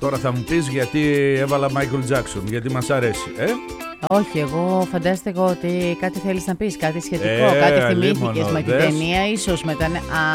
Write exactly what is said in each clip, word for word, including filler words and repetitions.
Τώρα θα μου πεις γιατί έβαλα Michael Jackson, γιατί μας αρέσει, ε? Όχι, εγώ φαντάστηκα ότι κάτι θέλεις να πεις, κάτι σχετικό, ε, κάτι θυμήθηκες με την δες. ταινία, ίσως μετά. Α,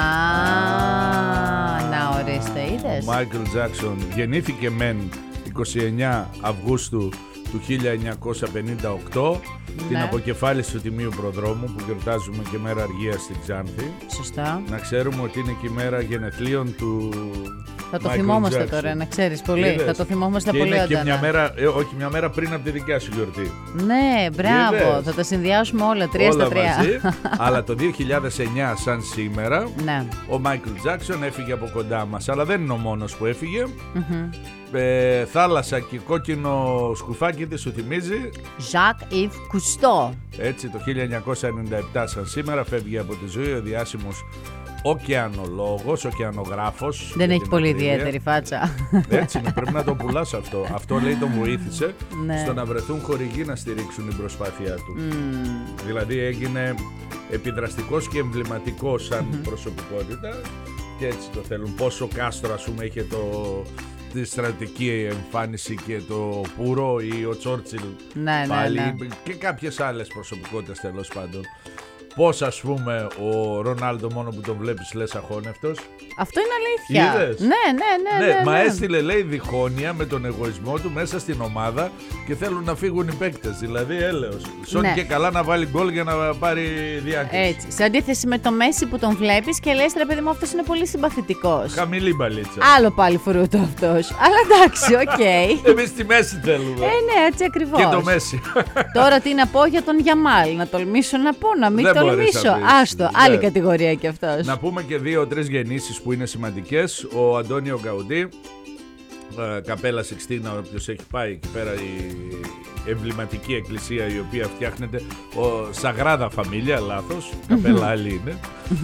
να ορίστε, είδες. Ο Michael Jackson γεννήθηκε μεν εικοστή ενάτη Αυγούστου του χίλια εννιακόσια πενήντα οκτώ, ναι. την αποκεφάλιση του Τιμίου Προδρόμου που γιορτάζουμε και μέρα αργίας στην Ξάνθη. Σωστά. Να ξέρουμε ότι είναι και η μέρα γενεθλίων του Θα το Michael θυμόμαστε Jackson. Τώρα, να ξέρεις πολύ. Είδες. Θα το θυμόμαστε και πολύ είναι έντονα. Και μια μέρα, ε, όχι μια μέρα πριν από τη δικιά σου γιορτή. Ναι, μπράβο. Είδες. Θα τα συνδυάσουμε όλα, τρία όλα στα τρία. μαζί, αλλά το δύο χιλιάδες εννιά σαν σήμερα, ναι. ο Michael Jackson έφυγε από κοντά μας. Αλλά δεν είναι ο μόνος που έφυγε. Mm-hmm. Ε, θάλασσα και κόκκινο σκουφάκι της σου θυμίζει Jacques-Yves Cousteau. Έτσι το χίλια εννιακόσια ενενήντα επτά σαν σήμερα φεύγει από τη ζωή ο διάσημος ωκεανολόγος, ωκεανογράφος. Δεν έχει πολύ ακρίβεια. ιδιαίτερη φάτσα. Έτσι είναι, πρέπει να το πουλάς αυτό. Αυτό λέει τον βοήθησε ναι. στο να βρεθούν χορηγοί να στηρίξουν την προσπάθειά του. Mm. Δηλαδή έγινε επιδραστικός και εμβληματικός σαν Mm-hmm. προσωπικότητα και έτσι το θέλουν. Πόσο Κάστρο ας πούμε είχε το... τη στρατική εμφάνιση και το Πούρο ή ο Τσόρτσιλ ναι, πάλι ναι, ναι. και κάποιες άλλες προσωπικότητες τέλος πάντων. Πώς ας πούμε ο Ρονάλντο μόνο που τον βλέπεις λες αχώνευτος. Αυτό είναι αλήθεια. Είδες? Ναι, ναι, ναι, ναι, ναι, μα ναι. έστειλε λέει διχόνοια με τον εγωισμό του μέσα στην ομάδα και θέλουν να φύγουν οι παίκτες. Δηλαδή έλεος. Σώνει ναι. και καλά να βάλει γκολ για να πάρει διάκριση. Έτσι. Σε αντίθεση με το Μέση που τον βλέπεις και λες ρε παιδί μου αυτός είναι πολύ συμπαθητικός. Χαμηλή μπαλίτσα. Άλλο πάλι φρούτο αυτός. Αλλά εντάξει, οκ. Okay. Εμείς τη μέση θέλουμε. Ε, ναι, έτσι ακριβώς. Και το Μέση. Τώρα τι να πω για τον Γιαμάλ. Να τολμήσω να πω, να μην Δεν τολμήσω. Άστο, άλλη ναι. κατηγορία κι αυτός. Να πούμε και δύο-τρεις γεννήσεις που είναι σημαντικές. Ο Αντώνιο Γκαουντί, Καπέλα Σικστίνα, όποιος έχει πάει εκεί πέρα η εμβληματική εκκλησία η οποία φτιάχνεται, ο Σαγράδα Φαμίλια, λάθος, Καπέλα άλλη είναι,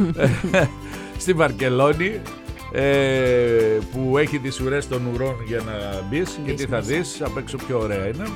στη Βαρκελόνη, ε, που έχει τις ουρές των ουρών για να μπεις και τι θα δεις, απ' έξω πιο ωραία είναι,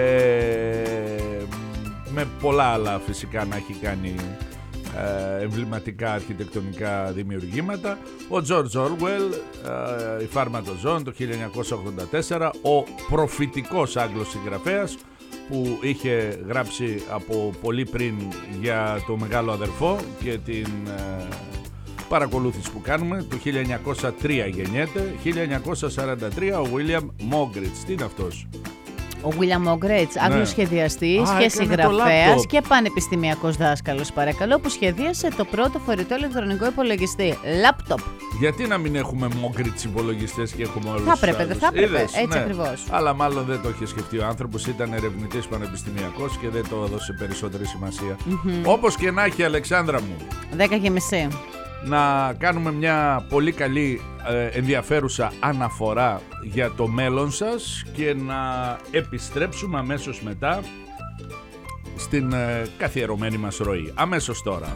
ε, με πολλά άλλα φυσικά να έχει κάνει εμβληματικά αρχιτεκτονικά δημιουργήματα. Ο Τζορτζ Όρουελ, η Φάρμα των Ζώων το χίλια εννιακόσια ογδόντα τέσσερα, ο προφητικός Άγγλος συγγραφέας που είχε γράψει από πολύ πριν για το Μεγάλο Αδερφό και την ε, παρακολούθηση που κάνουμε. Το χίλια εννιακόσια τρία γεννιέται. Χίλια εννιακόσια σαράντα τρία ο William Moggridge. Τι είναι αυτός? Ο William Moggridge, Άγγλος ναι. σχεδιαστής Α, και συγγραφέας και πανεπιστημιακός δάσκαλος, παρακαλώ, που σχεδίασε το πρώτο φορητό ηλεκτρονικό υπολογιστή. Λάπτοπ. Γιατί να μην έχουμε Moggridge υπολογιστές και έχουμε όλους θα τους έπρεπε, άλλους? θα έπρεπε, Είδες, έτσι ναι. ακριβώς. Αλλά μάλλον δεν το είχε σκεφτεί ο άνθρωπος, ήταν ερευνητής πανεπιστημιακός και δεν το έδωσε περισσότερη σημασία. Mm-hmm. Όπως και να έχει, Αλεξάνδρα μου. Δέκα και μισή. Να κάνουμε μια πολύ καλή ε, ενδιαφέρουσα αναφορά για το μέλλον σας και να επιστρέψουμε αμέσως μετά στην ε, καθιερωμένη μας ροή. Αμέσως τώρα.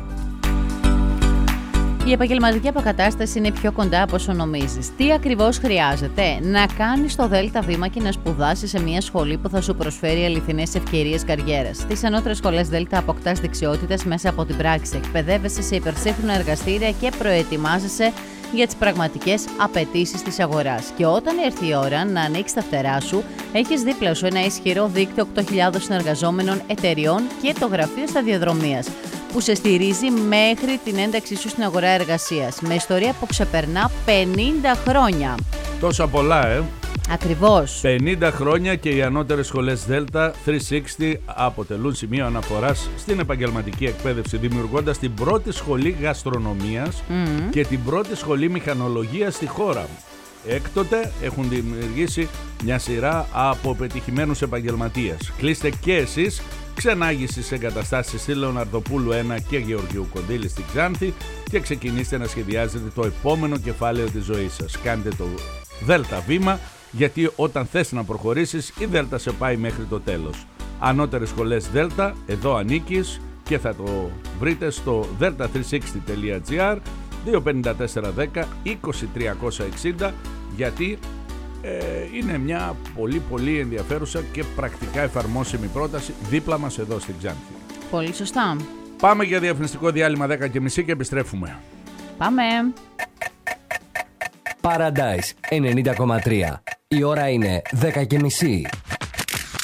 Η επαγγελματική αποκατάσταση είναι πιο κοντά από όσο νομίζεις. Τι ακριβώς χρειάζεται? Να κάνεις το δέλτα βήμα και να σπουδάσεις σε μια σχολή που θα σου προσφέρει αληθινές ευκαιρίες καριέρας. Στις ανώτερες σχολές Δέλτα αποκτάς δεξιότητες μέσα από την πράξη, εκπαιδεύεσαι σε υπερσύγχρονα εργαστήρια και προετοιμάζεσαι για τις πραγματικές απαιτήσεις της αγοράς. Και όταν έρθει η ώρα να ανοίξεις τα φτερά σου, έχεις δίπλα σου ένα ισχυρό δίκτυο οκτώ χιλιάδων συνεργαζόμενων εταιριών και το γραφείο σταδιοδρομίας, που σε στηρίζει μέχρι την ένταξή σου στην αγορά εργασίας, με ιστορία που ξεπερνά πενήντα χρόνια. Τόσα πολλά, ε! Ακριβώς. πενήντα χρόνια και οι ανώτερες σχολές Δέλτα τριακόσια εξήντα αποτελούν σημείο αναφοράς στην επαγγελματική εκπαίδευση, δημιουργώντας την πρώτη σχολή γαστρονομίας mm. και την πρώτη σχολή μηχανολογίας στη χώρα. Έκτοτε έχουν δημιουργήσει μια σειρά από πετυχημένους επαγγελματίες. Κλείστε και εσείς ξενάγηση σε εγκαταστάσεις στη Λεωναρδοπούλου ένα και Γεωργίου Κοντήλη στην Ξάνθη και ξεκινήστε να σχεδιάζετε το επόμενο κεφάλαιο της ζωής σας. Κάντε το Δέλτα βήμα, γιατί όταν θες να προχωρήσεις η Δέλτα σε πάει μέχρι το τέλος. Ανώτερες σχολές Δέλτα, εδώ ανήκεις και θα το βρείτε στο δέλτα τριακόσια εξήντα τελεία τζι άρ, δύο πέντε τέσσερα δέκα είκοσι τριακόσια εξήντα, γιατί ε, είναι μια πολύ πολύ ενδιαφέρουσα και πρακτικά εφαρμόσιμη πρόταση δίπλα μας εδώ στην Ξάνθη. Πολύ σωστά. Πάμε για διαφημιστικό διάλειμμα δέκα και μισή και επιστρέφουμε. Πάμε. Paradise ενενήντα κόμμα τρία. Η ώρα είναι δέκα και μισή.